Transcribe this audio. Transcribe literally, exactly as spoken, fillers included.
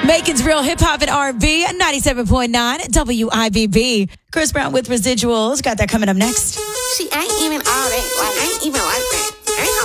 Macon's Real Hip Hop and R and B at ninety-seven point nine W I B B. Chris Brown with Residuals. Got that coming up next. She ain't even all that. Like, ain't even like that. Ain't